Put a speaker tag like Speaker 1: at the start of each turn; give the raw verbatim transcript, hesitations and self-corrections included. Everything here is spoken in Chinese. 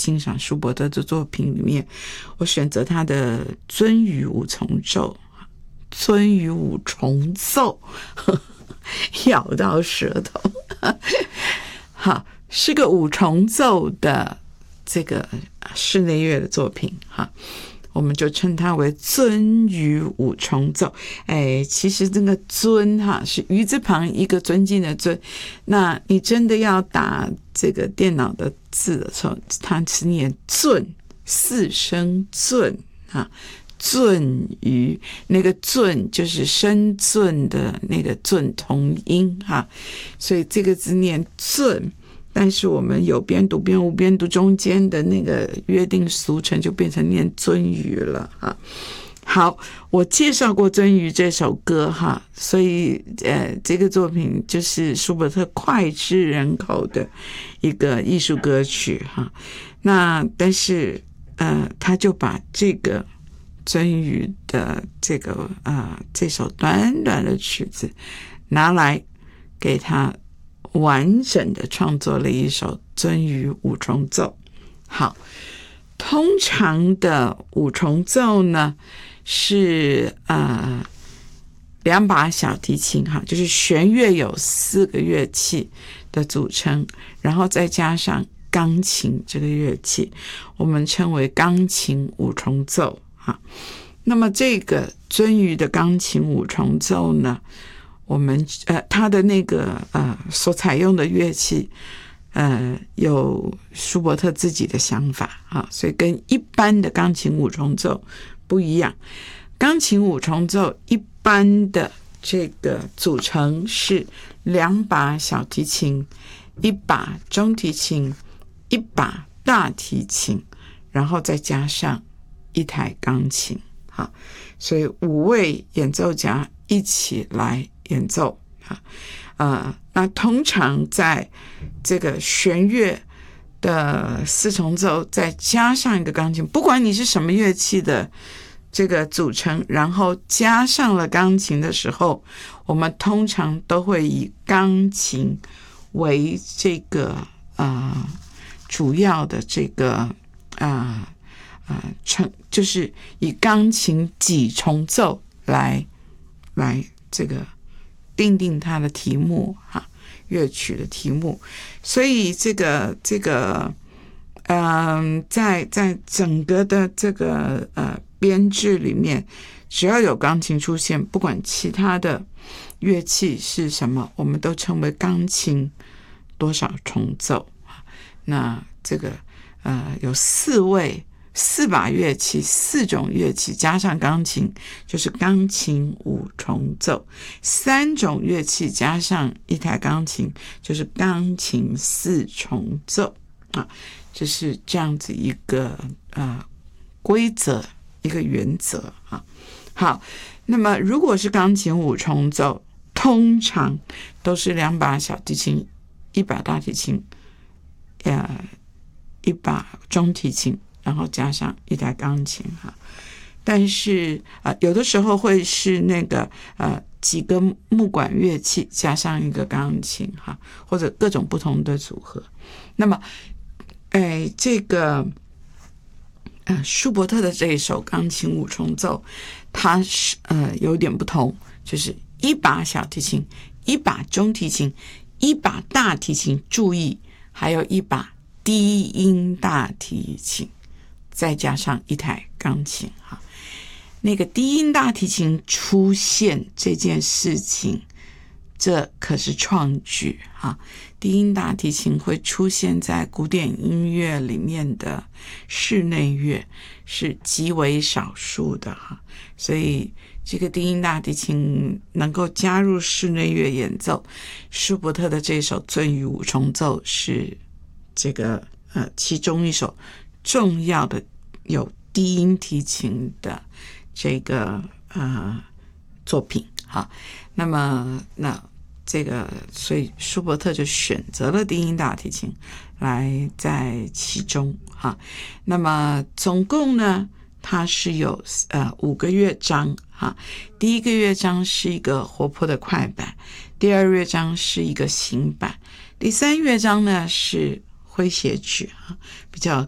Speaker 1: 欣赏舒伯特的作品里面，我选择他的鳟鱼五重奏。鳟鱼五重奏咬到舌头好，是个五重奏的这个室内乐的作品哈，我们就称它为鳟鱼五重奏。哎，其实这个尊哈是鱼字旁一个尊敬的尊，那你真的要打这个电脑的字的时候，它是念鳟，四声鳟啊，鳟鱼，那个鳟就是深圳的那个鳟同音哈，所以这个字念鳟。但是我们有边读边无边读中间的那个约定俗成就变成念鳟鱼了哈。好，我介绍过鳟鱼这首歌哈，所以呃，这个作品就是舒伯特脍炙人口的一个艺术歌曲哈。那但是呃，他就把这个鳟鱼的这个呃这首短短的曲子拿来给他完整的创作了一首鳟鱼五重奏。好，通常的五重奏呢是呃两把小提琴哈，就是弦乐有四个乐器的组成，然后再加上钢琴这个乐器，我们称为钢琴五重奏哈。那么这个鳟鱼的钢琴五重奏呢，我们呃，它的那个呃所采用的乐器，呃，有舒伯特自己的想法啊，所以跟一般的钢琴五重奏不一样。钢琴五重奏一般的这个组成是两把小提琴，一把中提琴，一把大提琴，然后再加上一台钢琴，好，所以五位演奏家一起来演奏啊，呃，那通常在这个弦乐的四重奏再加上一个钢琴，不管你是什么乐器的这个组成，然后加上了钢琴的时候，我们通常都会以钢琴为这个呃主要的这个呃呃成，就是以钢琴几重奏来来这个定定它的题目哈，乐曲的题目。所以这个这个嗯、呃，在在整个的这个呃编制里面，只要有钢琴出现，不管其他的乐器是什么，我们都称为钢琴多少重奏。那这个呃有四位四把乐器，四种乐器加上钢琴，就是钢琴五重奏；三种乐器加上一台钢琴，就是钢琴四重奏啊，这是这样子一个呃规则，一个原则啊。好，那么如果是钢琴五重奏，通常都是两把小提琴，一把大提琴，呃，一把中提琴，然后加上一台钢琴哈。但是呃有的时候会是那个呃几个木管乐器加上一个钢琴哈，或者各种不同的组合。那么哎这个呃舒伯特的这一首钢琴五重奏，它是呃有点不同，就是一把小提琴，一把中提琴，一把大提琴，注意还有一把低音大提琴，再加上一台钢琴哈。那个低音大提琴出现这件事情，这可是创举哈。低音大提琴会出现在古典音乐里面的室内乐是极为少数的哈，所以这个低音大提琴能够加入室内乐演奏，舒伯特的这首鳟鱼五重奏是这个呃其中一首重要的有低音提琴的这个呃作品哈。那么那这个所以舒伯特就选择了低音大提琴来在其中哈。那么总共呢，它是有呃五个乐章哈。第一个乐章是一个活泼的快板，第二乐章是一个行板，第三乐章呢是诙谐曲哈，比较